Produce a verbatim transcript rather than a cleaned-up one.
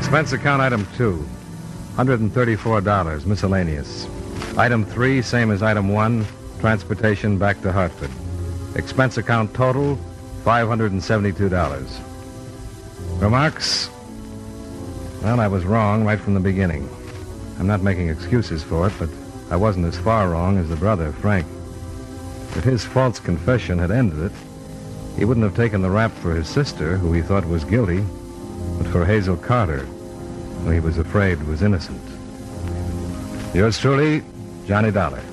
Expense account item two, one hundred thirty-four dollars, miscellaneous. Item three, same as item one, transportation back to Hartford. Expense account total, five hundred seventy-two dollars. Remarks? Well, I was wrong right from the beginning. I'm not making excuses for it, but I wasn't as far wrong as the brother, Frank. If his false confession had ended it, he wouldn't have taken the rap for his sister, who he thought was guilty, but for Hazel Carter, who he was afraid was innocent. Yours truly, Johnny Dollar.